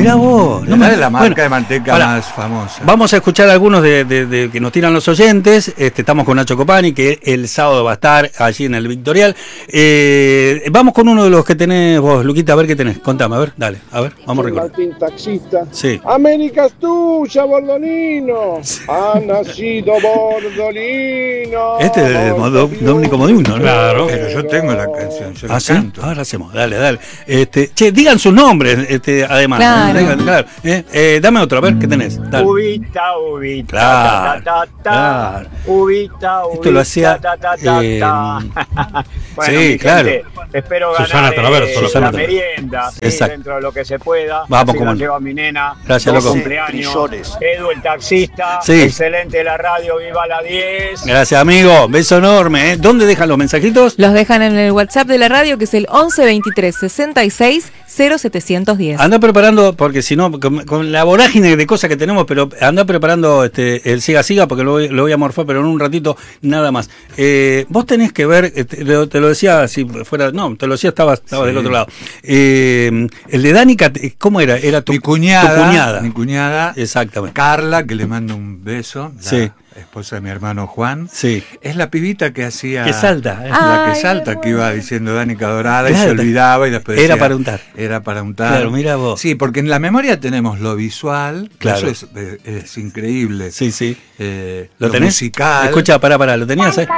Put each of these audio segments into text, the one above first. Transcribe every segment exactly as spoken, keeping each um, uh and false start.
Mirá vos. No me... Es la marca bueno, de manteca para, más famosa. Vamos a escuchar algunos de, de, de que nos tiran los oyentes. Este, estamos con Nacho Copani, que el sábado va a estar allí en el Victorial. Eh, vamos con uno de los que tenés vos, Luquita, a ver qué tenés. Contame, a ver, dale, a ver, vamos a recordar. Martín, taxista. Sí. América es tuya, Bordolino. Ha nacido Bordolino. Este es de Dominico Moduno, ¿no? Claro. Pero yo tengo la canción, yo ¿Ah, la sí? canto. Ahora hacemos, dale, dale. Este, che, digan sus nombres, este, además. Claro. ¿eh? Digan, claro. ¿eh? Eh, dame otro, a ver, ¿qué tenés? Dale. Ubita, ubita, Claro, ta, ta, ta, claro. Ubita, ubita, Esto lo hacía, ta, ta, ta, eh, ta. Bueno, sí, mi claro. gente, espero ganar Susana Traverso, eh, Susana la Traverso. merienda, sí, Exacto. dentro de lo que se pueda. Vamos, Así como la no. llevo a mi nena. Gracias, dos loco. cumpleaños. Edu, el taxista. Sí. Excelente la radio, viva la diez. Gracias, amigo. Beso enorme. ¿eh? ¿Dónde dejan los mensajitos? Los dejan en el WhatsApp de la radio, que es el once veintitrés sesenta y seis cero setecientos diez. Anda preparando, porque si no, con, con la vorágine de cosas que tenemos, pero anda preparando este, el siga siga, porque lo voy, lo voy a morfar, pero en un ratito nada más. Eh, vos tenés que ver, te lo, te lo decía si fuera, no, te lo decía, estaba, estaba sí. del otro lado. Eh, el de Danica, ¿cómo era? Era tu, mi cuñada, tu cuñada. Mi cuñada, exactamente. Carla, que le mando un beso. La, sí. esposa de mi hermano Juan, sí. es la pibita que hacía... Que salta. ¿eh? La Ay, que salta, bueno. que iba diciendo Danica Dorada, claro, y se olvidaba y después era decía, para untar. Era para untar. Claro, mira vos. Sí, porque en la memoria tenemos lo visual, claro. eso es, es, es increíble. Sí, sí. Eh, ¿Lo, lo tenés? musical. Escucha, pará, pará, ¿lo tenías? Eh?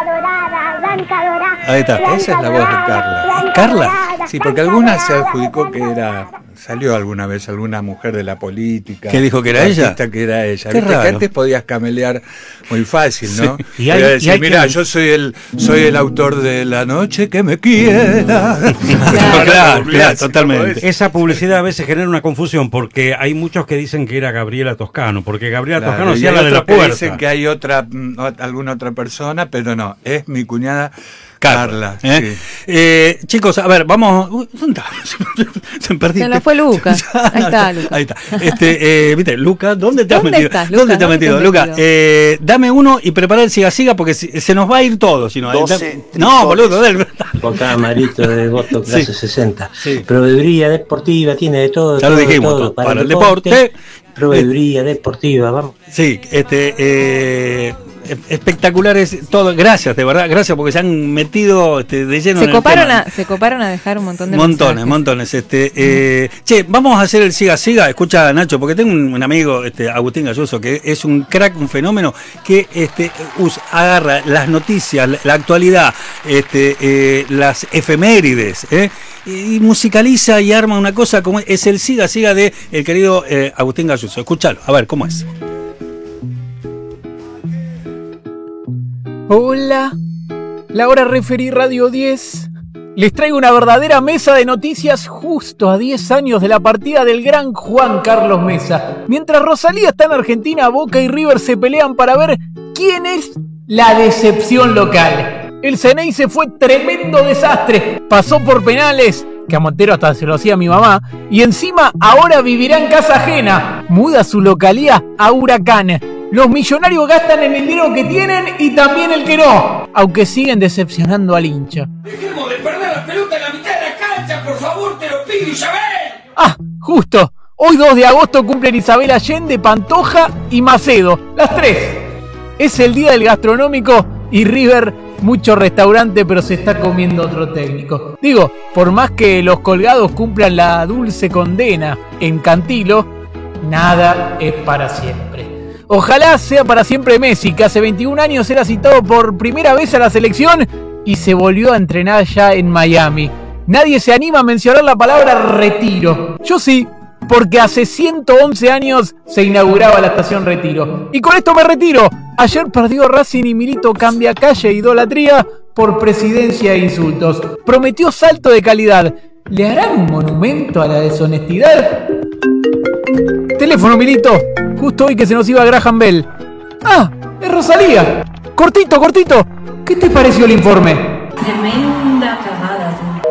Ahí está. Esa es la voz de Carla. ¿Carla? Sí, porque alguna se adjudicó que era... Salió alguna vez alguna mujer de la política. ¿Qué dijo que era ella? Que era ella. Qué Viste raro. que antes podías camelear muy fácil, ¿no? Sí. Y hay, decir, y hay mira, que... yo soy el soy el autor de La noche que me quiera. Claro, claro, claro, totalmente. Esa publicidad a veces genera una confusión porque hay muchos que dicen que era Gabriela Toscano, porque Gabriela Claro, Toscano y hacía hay la de la otros que puerta. dicen que hay otra, alguna otra persona, pero no, es mi cuñada Carla. ¿eh? Sí. Eh, chicos, a ver, vamos. Uy, ¿dónde está? Se me perdí. Se nos fue Lucas. Ahí está, Lucas. Ahí está. Este, eh, viste, Lucas, ¿dónde te has ¿Dónde metido? estás, ¿Dónde Lucas? te has metido, ¿Dónde te has Lucas? metido? Eh, dame uno y prepara el siga siga porque se, se nos va a ir todo. Si no, doce no, boludo. Dale. Acá Marito de Gosto, clase Sí. sesenta. Sí. Proveeduría deportiva, tiene de todo. Ya lo todo, dijimos, todo. para, para el deporte. deporte Proveeduría deportiva, vamos. Sí, este. Eh, espectaculares todo, gracias de verdad, gracias porque se han metido este, de lleno Se en coparon, el tema. a, se coparon a dejar un montón de montones, mensajes. montones. Este, eh, che, vamos a hacer el siga siga. Escucha, Nacho, porque tengo un, un amigo, este, Agustín Galloso, que es un crack, un fenómeno que este, us, agarra las noticias, la, la actualidad, este, eh, las efemérides, eh, y musicaliza y arma una cosa como es el siga siga de el querido eh, Agustín Galloso. Escúchalo, a ver cómo es. Hola, la hora referí Radio diez. Les traigo una verdadera mesa de noticias justo a diez años de la partida del gran Juan Carlos Mesa. Mientras Rosalía está en Argentina, Boca y River se pelean para ver quién es la decepción local. El Ceneice fue tremendo desastre, pasó por penales, que a Montero hasta se lo hacía mi mamá, y encima ahora vivirá en casa ajena, muda su localía a Huracán. Los millonarios gastan en el dinero que tienen y también el que no, aunque siguen decepcionando al hincha. Dejemos de perder la pelota en la mitad de la cancha, por favor, te lo pido, Isabel. Ah, justo, hoy dos de agosto cumplen Isabel Allende, Pantoja y Macedo, las tres. Es el día del gastronómico y River, mucho restaurante, pero se está comiendo otro técnico. Digo, por más que los colgados cumplan la dulce condena en Cantilo, nada es para siempre. Ojalá sea para siempre Messi, que hace veintiún años era citado por primera vez a la selección y se volvió a entrenar ya en Miami. Nadie se anima a mencionar la palabra retiro. Yo sí, porque hace ciento once años se inauguraba la estación Retiro. Y con esto me retiro. Ayer perdió Racing y Milito cambia calle e idolatría por presidencia e insultos. Prometió salto de calidad. ¿Le harán un monumento a la deshonestidad? Teléfono, Milito. Justo hoy que se nos iba Graham Bell. ¡Ah! ¡Es Rosalía! ¡Cortito, cortito! ¿Qué te pareció el informe? Tremenda cagada.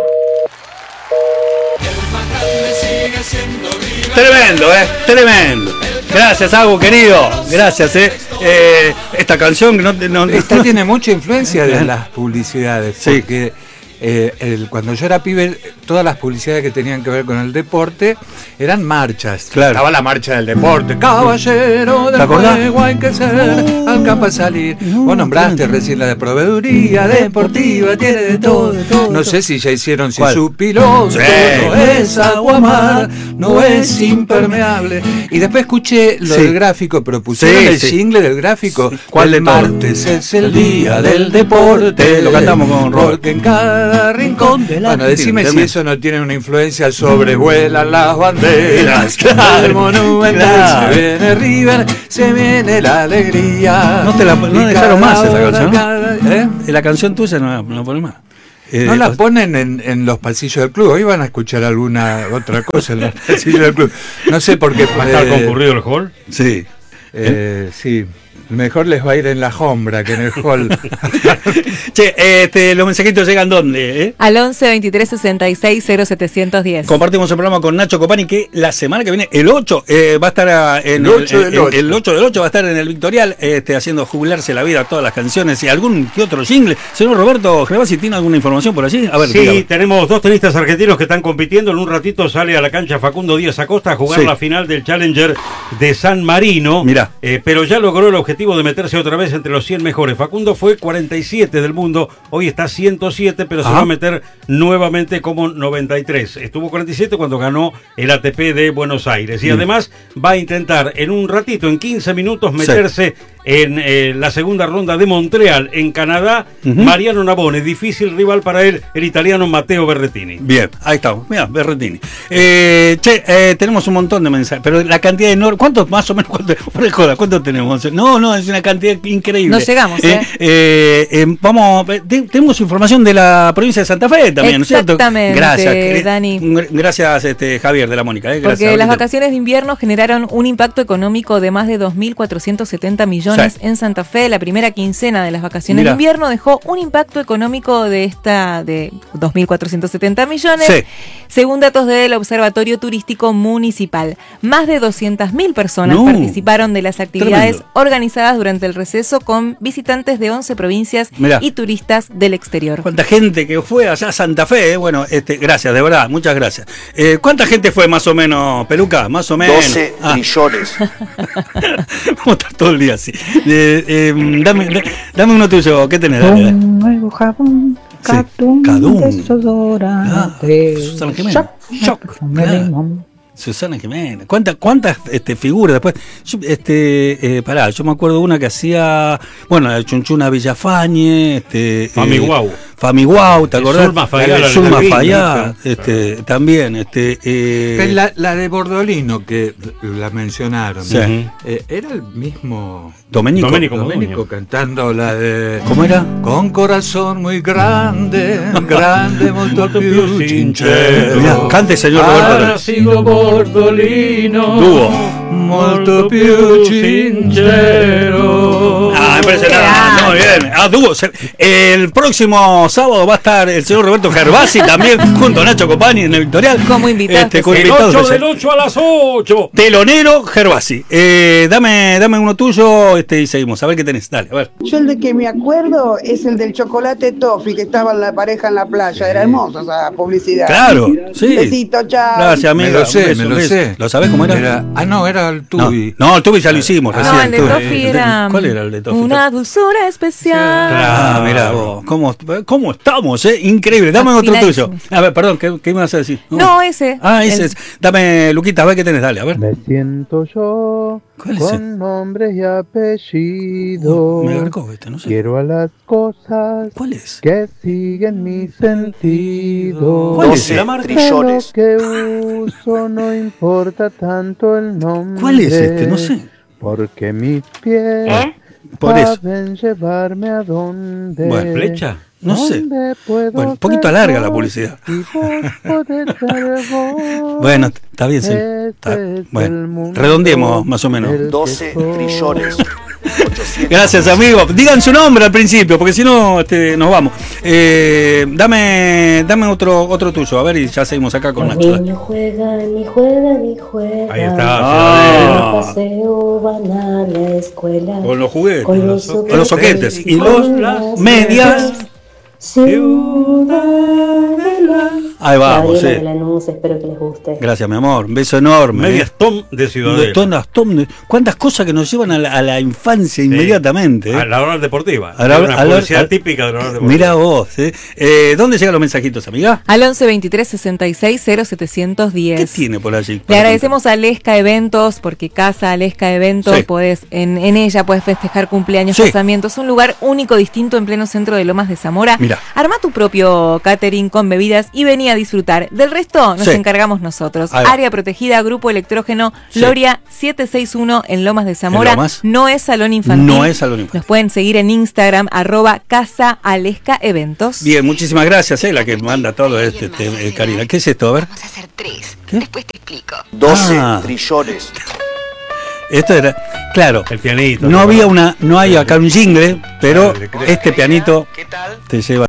Tremendo, eh, tremendo. Gracias, Agu, querido. Gracias, eh. eh esta canción no, no, Esta no, tiene mucha influencia de las publicidades, sí. porque eh, el, cuando yo era pibe, todas las publicidades que tenían que ver con el deporte eran marchas. Claro. Estaba la marcha del deporte. Caballero del juego hay que ser, al campo a salir. Vos nombraste recién la de proveeduría deportiva, tiene de todo. No sé si ya hicieron, si su piloto Sí. no es aguamar, no es impermeable. Y después escuché lo Sí. del gráfico, pero pusieron Sí, el sí. jingle del gráfico. ¿Cuál de el todos? martes es el día del deporte. Lo cantamos con Robert. Porque en cada rincón de la Bueno, decime si Tremendo. eso no tiene una influencia sobre vuelan las banderas. Claro, del Monumental claro. se viene River, se viene la alegría. No te la no Y dejaron más cada esa hora, canción, ¿no? cada- ¿eh? La canción tuya no la no la ponen más. Eh, No la o- ponen en, en los pasillos del club. Hoy van a escuchar alguna otra cosa en los pasillos del club. No sé por qué. ¿Va a estar eh, concurrido el hall? Sí. eh, sí. Mejor les va a ir en la sombra que en el hall. Che, este, los mensajitos llegan ¿dónde? Eh? Al once veintitrés sesenta y seis cero setecientos diez. Compartimos el programa con Nacho Copani, que la semana que viene, el ocho, eh, va a estar a- en El ocho del el, ocho. el ocho del ocho va a estar en el Victorial, este, haciendo jubilarse la vida a todas las canciones y algún que otro jingle. Señor Roberto Gervasi, ¿tiene alguna información por allí? A ver, Sí, dígame. tenemos dos tenistas argentinos que están compitiendo. En un ratito sale a la cancha Facundo Díaz Acosta a jugar Sí. la final del Challenger de San Marino. Mirá. Eh, pero ya logró el objetivo de meterse otra vez entre los cien mejores. Facundo fue cuarenta y siete del mundo, hoy está ciento siete, pero se Ajá. va a meter nuevamente como noventa y tres. Estuvo cuarenta y siete cuando ganó el A T P de Buenos Aires. Y Mm. además va a intentar en un ratito, en quince minutos, meterse en eh, la segunda ronda de Montreal, en Canadá. Ujú. Mariano Navone, difícil rival para él, el italiano Matteo Berrettini. Bien, ahí estamos. Mira, Berrettini. Eh, che, eh, tenemos un montón de mensajes, pero la cantidad enorme. ¿Cuántos más o menos? ¿Cuántos, por joda, ¿cuántos tenemos? No, no, es una cantidad increíble. No llegamos, ¿eh? eh, eh, vamos, eh, te- tenemos información de la provincia de Santa Fe también, ¿no es cierto? Exactamente, Gracias, que- Dani. Gracias, este, Javier de la Mónica. Eh, gracias, Porque las Ahorita- vacaciones de invierno generaron un impacto económico de más de dos mil cuatrocientos setenta millones Sí. en Santa Fe. La primera quincena de las vacaciones Mirá. de invierno dejó un impacto económico de esta de dos mil cuatrocientos setenta millones, Sí. según datos del Observatorio Turístico Municipal. Más de doscientas mil personas No. participaron de las actividades Tremendo. organizadas durante el receso con visitantes de once provincias Mirá. y turistas del exterior. ¿Cuánta gente que fue allá a Santa Fe? eh? Bueno, este, gracias, de verdad, muchas gracias. Eh, ¿Cuánta gente fue más o menos, Peluca? Más o menos. doce Ah. trillones. Vamos a estar todo el día así. Eh, eh, dame, da- dame uno tuyo, ¿qué tenés? Dale, dale. Un nuevo jabón, Sí, Cadum, Cadum. desodorante. Ah, Susana Jiménez. Shock, Shock, perfume claro. limón. Susana Jiménez. ¿Cuántas cuántas este, figuras después? Yo, este, eh, pará, yo me acuerdo una que hacía, bueno, la de Chunchuna Villafañe, este, Fami eh, Guau. Fami Guau, ¿te El acordás? Zulma Fayá, La de la de Zulma Lavín, Fayá, ¿no? este, también, este, eh, Es la, la de Bordolino que la mencionaron. Sí. Eh, era el mismo Domenico. Domenico. Domenico cantando la de ¿Cómo era? Con corazón muy grande, grande, molto più sincero. Mirá, cante, señor Ha Roberto. nacido Bordolino, Dúo. molto più sincero. Ah, impresionante, muy bien. Ah, dúo. Se- El próximo sábado va a estar el señor Roberto Gervasi también junto a Nacho Copani en el Victorial. Como invitado Este, con El invitados ocho especiales. del ocho a las ocho. Telonero Gervasi. Eh, dame, dame uno tuyo este, y seguimos. A ver qué tenés. Dale, a ver. Yo el de que me acuerdo es el del chocolate toffee que estaba en la pareja en la playa. Era hermosa esa publicidad. Claro, sí. Besito, chao. Gracias, amiga. Me lo sé, Un beso, me un lo beso. sé. ¿Lo sabés cómo era? Era- ah, no, era el No, Tubi. no, el Tubi ya lo hicimos recién. No, el de Tubi. Toffee era ¿Cuál era el de Toffee? una dulzura especial. Ah, mirá vos, ¿cómo, ¿cómo estamos, eh? Increíble. Dame otro tuyo. Afinadísimos. A ver, perdón, ¿qué, qué ibas a decir? No, ese. Ah, ese El- es. Dame, Luquita, a ver qué tenés. Dale, a ver. Me siento yo ¿Cuál es ese? con nombres y apellidos. Me agarcó este, no sé. Quiero a las cosas ¿Cuál es? que siguen mi sentido. ¿Cuál es? doce La marca. De lo trillones. que uso no importa tanto el nombre. ¿Cuál es este? No sé. Porque mis pies Por eso. saben llevarme a donde. Bueno, ¿flecha? No sé. ¿Dónde puedo Bueno, un poquito ser larga la vos publicidad. y vos podés ser vos? Bueno, está bien, sí. Este Está- es el Bueno, mundo redondeemos más o menos. del que doce soy. trillones. Gracias, amigo. Digan su nombre al principio, porque si no este, nos vamos. Eh, dame dame otro otro tuyo, a ver, y ya seguimos acá con Los Nacho. niños juegan y juegan y juegan. Ahí está. Ah. Al paseo van a la escuela. Con los juguetes, Con los con los soquetes y los las medias. Ciudad de la... Ahí vamos, Gabriela sí. de Lanús, espero que les guste. Gracias, mi amor. Un beso enorme. Medias Tom de Ciudadela. Todas Tom de- ¿Cuántas cosas que nos llevan a la, a la infancia inmediatamente? ¿eh? A la hora deportiva. A la hora- una a la- publicidad a- típica de la hora deportiva. Mirá vos. ¿eh? Eh, ¿Dónde llegan los mensajitos, amiga? Al once veintitrés sesenta y seis cero setecientos diez. ¿Qué tiene por allí? Le agradecemos a Alesca Eventos, porque Casa Alesca Eventos, Sí. podés, en, en ella puedes festejar cumpleaños, Sí. casamientos, un lugar único, distinto en pleno centro de Lomas de Zamora. Mirá. Arma tu propio catering con bebidas y vení a disfrutar. Del resto nos Sí. encargamos nosotros. Ahí va. Área protegida, Grupo Electrógeno, Sí. Loria setecientos sesenta y uno en Lomas de Zamora. ¿En Lomas? No es salón infantil. No es salón infantil. Nos pueden seguir en Instagram, arroba Casa Alesca Eventos. Bien, muchísimas gracias, eh, la que manda todo este, este, eh, Karina. ¿Qué es esto? A ver. Vamos a hacer tres. ¿Qué? Después te explico. doce Ah. trillones. Esto era, claro, El pianito. no ¿te había acuerdas? una, no hay acá un jingle, pero Dale, creo. este pianito ¿Qué tal? te lleva.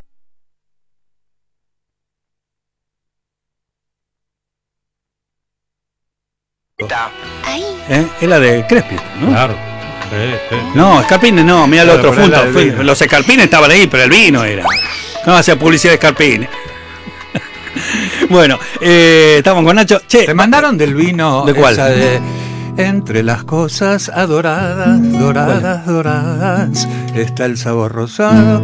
Ahí. ¿eh? Es la de Crespi, ¿no? Claro. Sí, sí. No, escarpines no, mira el Claro, otro pero punto. era del vino. Los escarpines estaban ahí, pero el vino era. No hacía publicidad de escarpines. Bueno, eh, estamos con Nacho. Che, Te mandaron del vino. ¿De cuál? esa de, entre las cosas adoradas, doradas, doradas, está el sabor rosado